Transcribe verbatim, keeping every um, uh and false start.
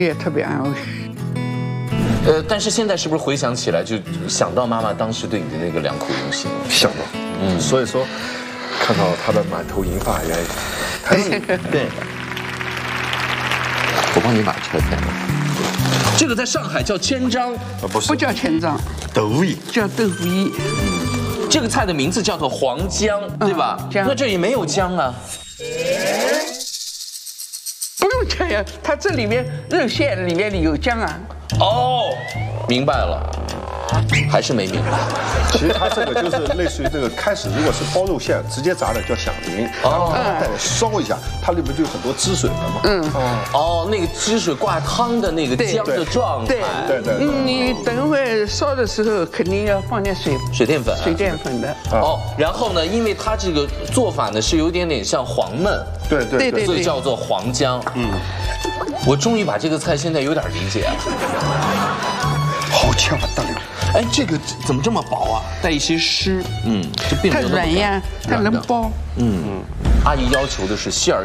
也特别安慰。 呃，但是现在是不是回想起来就想到妈妈当时对你的那个良苦用心？ 想到，嗯，所以说看到她的满头银发也还是对。我帮你把车开了。这个在上海叫千张， 啊不是不叫千张， 豆腐衣， 叫豆腐衣。 这个菜的名字叫做黄姜，对吧？ 姜那这里没有姜啊。 不用姜呀，它这里面肉馅里面里有姜啊。 哦，明白了，还是没明白。 其实它这个就是类似于这个开始如果是包肉馅直接炸的叫响铃，然后再烧一下，它里面就有很多汁水了嘛。嗯， 哦，那个汁水挂汤的那个姜的状态。 对对对。 嗯，你等会儿烧的时候肯定要放点水水淀粉。 水淀粉的。 哦，然后呢，因为它这个做法呢是有点点像黄焖， 对对对， 所以叫做黄姜。嗯，我终于把这个菜现在有点理解了。 好千万大料。 哎，这个怎么这么薄啊？带一些湿，嗯，这并没有那么它软呀，它能包。 嗯，阿姨要求的是馅儿